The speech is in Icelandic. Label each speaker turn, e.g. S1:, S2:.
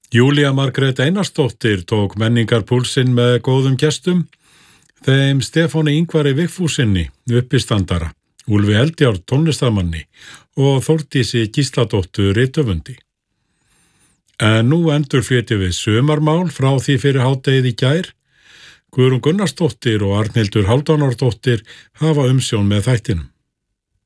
S1: Júlía Margrét Einarsdóttir tók menningarpúlsinn með góðum gestum, þeim Stefáni Ingvari Vigfúsinni, uppistandara, Úlfi Eldjárn tónlistarmanni og Þórdísi Gísladóttur rithöfundi. En nú endurflytjum við sumarmál frá því fyrir hádegið í gær. Guðrún Gunnarsdóttir og Arnhildur Hálfdánardóttir hafa umsjón með þættinum.